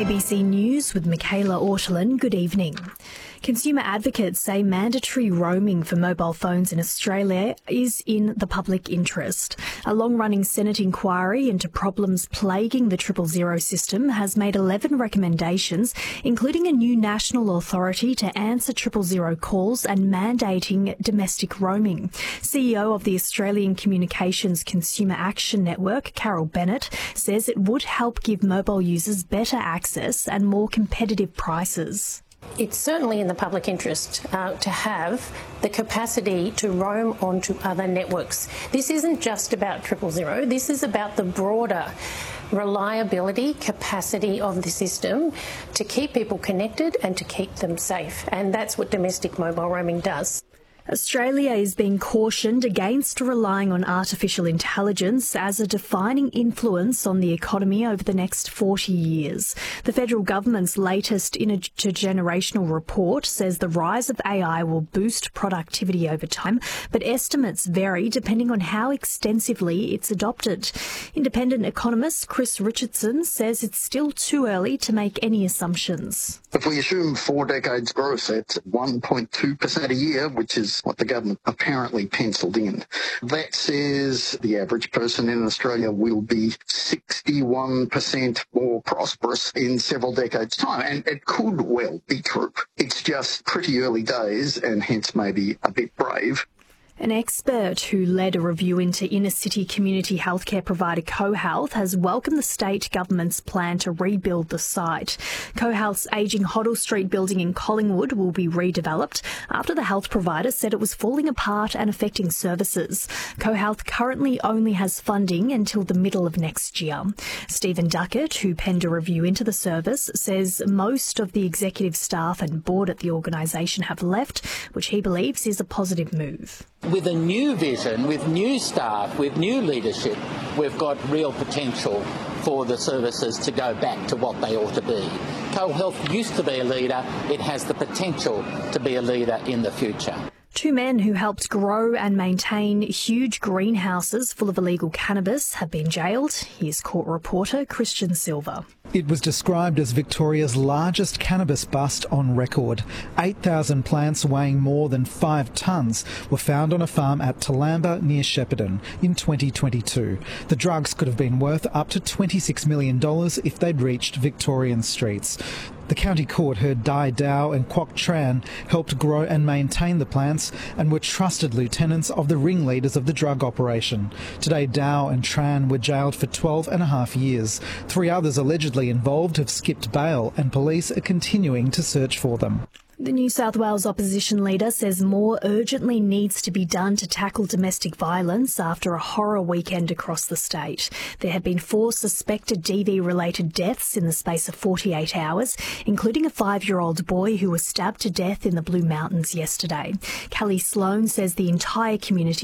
ABC News with Michaela Ortolin. Good evening. Consumer advocates say mandatory roaming for mobile phones in Australia is in the public interest. A long-running Senate inquiry into problems plaguing the 000 system has made 11 recommendations, including a new national authority to answer 000 calls and mandating domestic roaming. CEO of the Australian Communications Consumer Action Network, Carol Bennett, says it would help give mobile users better access and more competitive prices. It's certainly in the public interest to have the capacity to roam onto other networks. This isn't just about 000, this is about the broader reliability, capacity of the system to keep people connected and to keep them safe. And that's what domestic mobile roaming does. Australia is being cautioned against relying on artificial intelligence as a defining influence on the economy over the next 40 years. The federal government's latest intergenerational report says the rise of AI will boost productivity over time, but estimates vary depending on how extensively it's adopted. Independent economist Chris Richardson says it's still too early to make any assumptions. If we assume 4 decades growth at 1.2% a year, which is what the government apparently penciled in, that says the average person in Australia will be 61% more prosperous in several decades' time. And it could well be true. It's just pretty early days and hence maybe a bit brave. An expert who led a review into inner-city community healthcare provider CoHealth has welcomed the state government's plan to rebuild the site. CoHealth's ageing Hoddle Street building in Collingwood will be redeveloped after the health provider said it was falling apart and affecting services. CoHealth currently only has funding until the middle of next year. Stephen Duckett, who penned a review into the service, says most of the executive staff and board at the organisation have left, which he believes is a positive move. With a new vision, with new staff, with new leadership, we've got real potential for the services to go back to what they ought to be. CoHealth used to be a leader. It has the potential to be a leader in the future. 2 men who helped grow and maintain huge greenhouses full of illegal cannabis have been jailed. Here's court reporter Christian Silva. It was described as Victoria's largest cannabis bust on record. 8,000 plants weighing more than 5 tonnes were found on a farm at Toolamba near Shepparton in 2022. The drugs could have been worth up to $26 million if they'd reached Victorian streets. The county court heard Dai Dow and Kwok Tran helped grow and maintain the plants and were trusted lieutenants of the ringleaders of the drug operation. Today, Dow and Tran were jailed for 12.5 years. 3 others allegedly involved have skipped bail and police are continuing to search for them. The New South Wales opposition leader says more urgently needs to be done to tackle domestic violence after a horror weekend across the state. There have been 4 suspected DV-related deaths in the space of 48 hours, including a 5-year-old boy who was stabbed to death in the Blue Mountains yesterday. Kelly Sloan says the entire community